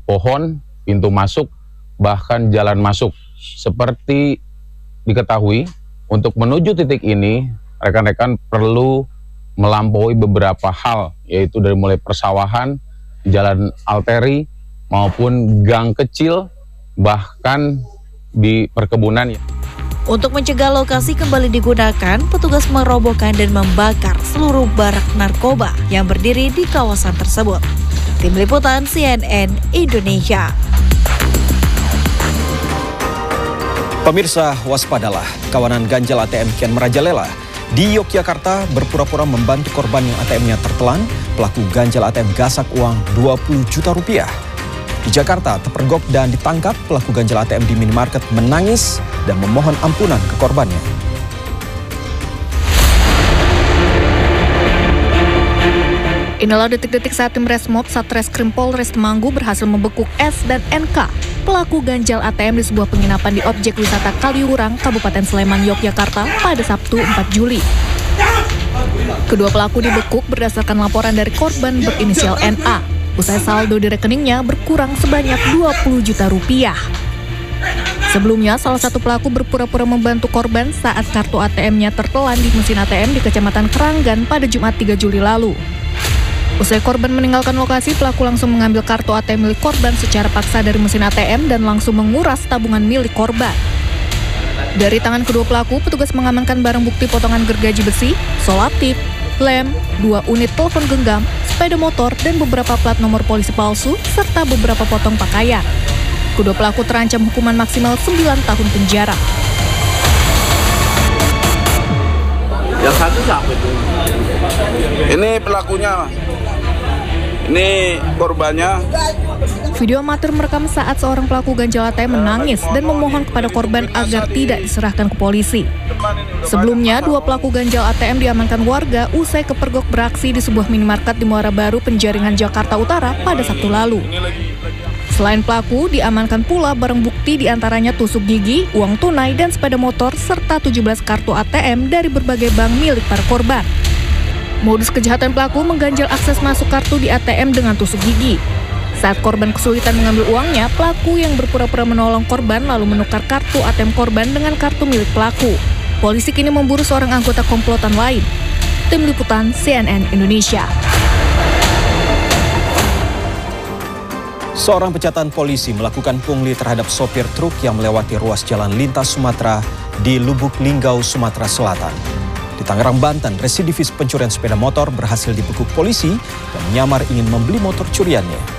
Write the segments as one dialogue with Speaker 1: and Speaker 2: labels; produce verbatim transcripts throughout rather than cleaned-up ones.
Speaker 1: pohon, pintu masuk, bahkan jalan masuk. Seperti diketahui, untuk menuju titik ini, rekan-rekan perlu melampaui beberapa hal, yaitu dari mulai persawahan, jalan arteri, maupun gang kecil, bahkan di perkebunan.
Speaker 2: Untuk mencegah lokasi kembali digunakan, petugas merobohkan dan membakar seluruh barak narkoba yang berdiri di kawasan tersebut. Tim Liputan C N N Indonesia.
Speaker 3: Pemirsa, waspadalah, kawanan ganjal A T M kian merajalela. Di Yogyakarta, berpura-pura membantu korban yang A T M-nya tertelan, pelaku ganjal A T M gasak uang dua puluh juta rupiah. Di Jakarta, terpergok dan ditangkap, pelaku ganjal A T M di minimarket menangis dan memohon ampunan ke korbannya.
Speaker 4: Inilah detik-detik saat tim Resmob Satreskrim Polres Temanggung berhasil membekuk S dan N K, pelaku ganjal A T M di sebuah penginapan di objek wisata Kaliurang, Kabupaten Sleman, Yogyakarta pada Sabtu empat Juli. Kedua pelaku dibekuk berdasarkan laporan dari korban berinisial N A. Usai saldo di rekeningnya berkurang sebanyak dua puluh juta rupiah. Sebelumnya, salah satu pelaku berpura-pura membantu korban saat kartu A T M-nya tertelan di mesin A T M di Kecamatan Keranggan pada Jumat tiga Juli lalu. Usai korban meninggalkan lokasi, pelaku langsung mengambil kartu A T M milik korban secara paksa dari mesin A T M dan langsung menguras tabungan milik korban. Dari tangan kedua pelaku, petugas mengamankan barang bukti potongan gergaji besi, solat tip, lem, dua unit telepon genggam, sepeda motor, dan beberapa plat nomor polisi palsu, serta beberapa potong pakaian. Kedua pelaku terancam hukuman maksimal sembilan tahun penjara.
Speaker 5: Yang satu siapa itu? Ini pelakunya, ini korbannya.
Speaker 4: Video amatir merekam saat seorang pelaku ganjal A T M menangis dan memohon kepada korban agar tidak diserahkan ke polisi. Sebelumnya, dua pelaku ganjal A T M diamankan warga usai kepergok beraksi di sebuah minimarket di Muara Baru, Penjaringan, Jakarta Utara pada Sabtu lalu. Selain pelaku, diamankan pula barang bukti diantaranya tusuk gigi, uang tunai, dan sepeda motor, serta tujuh belas kartu A T M dari berbagai bank milik para korban. Modus kejahatan pelaku mengganjal akses masuk kartu di A T M dengan tusuk gigi. Saat korban kesulitan mengambil uangnya, pelaku yang berpura-pura menolong korban lalu menukar kartu A T M korban dengan kartu milik pelaku. Polisi kini memburu seorang anggota komplotan lain. Tim Liputan C N N Indonesia.
Speaker 3: Seorang pencatatan polisi melakukan pungli terhadap sopir truk yang melewati ruas jalan lintas Sumatera di Lubuk Linggau, Sumatera Selatan. Di Tangerang, Banten, residivis pencurian sepeda motor berhasil dibekuk polisi dan menyamar ingin membeli motor curiannya.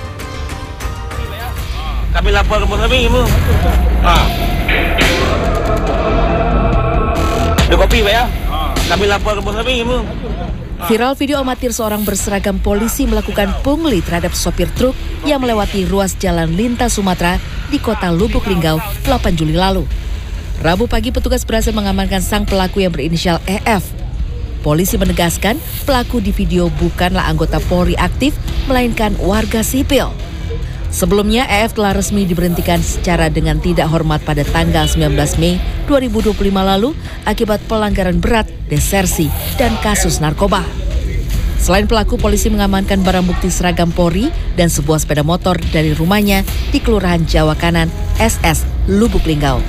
Speaker 5: Kami lapor ke kami, Ibu. Ah. Ada kopi, Pak ya? Kami lapor ke kami, Ibu.
Speaker 2: Viral video amatir seorang berseragam polisi melakukan pungli terhadap sopir truk yang melewati ruas jalan lintas Sumatera di kota Lubuk Linggau delapan Juli lalu. Rabu pagi, petugas berhasil mengamankan sang pelaku yang berinisial E F. Polisi menegaskan pelaku di video bukanlah anggota Polri aktif, melainkan warga sipil. Sebelumnya, E F telah resmi diberhentikan secara dengan tidak hormat pada tanggal sembilan belas Mei dua ribu dua puluh lima lalu akibat pelanggaran berat, desersi, dan kasus narkoba. Selain pelaku, polisi mengamankan barang bukti seragam Polri dan sebuah sepeda motor dari rumahnya di Kelurahan Jawa Kanan, S S, Lubuk Linggau.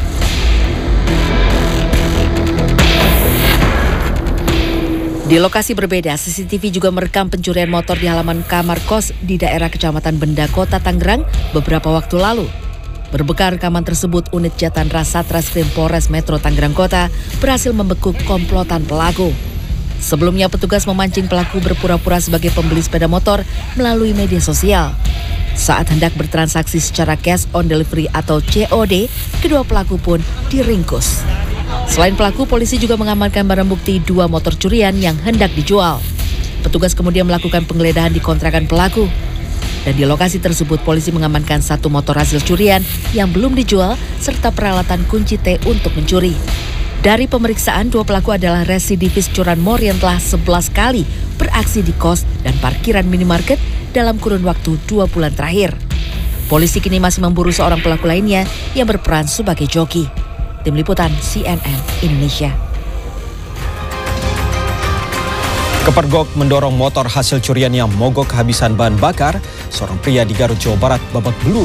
Speaker 2: Di lokasi berbeda, C C T V juga merekam pencurian motor di halaman kamar kos di daerah Kecamatan Benda, Kota Tangerang beberapa waktu lalu. Berbekal rekaman tersebut, unit Jatan Ras Satreskrim Polres Metro Tangerang Kota berhasil membekuk komplotan pelaku. Sebelumnya, petugas memancing pelaku berpura-pura sebagai pembeli sepeda motor melalui media sosial. Saat hendak bertransaksi secara cash on delivery atau C O D, kedua pelaku pun diringkus. Selain pelaku, polisi juga mengamankan barang bukti dua motor curian yang hendak dijual. Petugas kemudian melakukan penggeledahan di kontrakan pelaku. Dan di lokasi tersebut, polisi mengamankan satu motor hasil curian yang belum dijual, serta peralatan kunci T untuk mencuri. Dari pemeriksaan, dua pelaku adalah residivis curanmor yang telah sebelas kali beraksi di kos dan parkiran minimarket dalam kurun waktu dua bulan terakhir. Polisi kini masih memburu seorang pelaku lainnya yang berperan sebagai joki. Tim Liputan C N N Indonesia.
Speaker 3: Kepergok mendorong motor hasil curian yang mogok kehabisan bahan bakar, seorang pria di Garut, Jawa Barat babak belur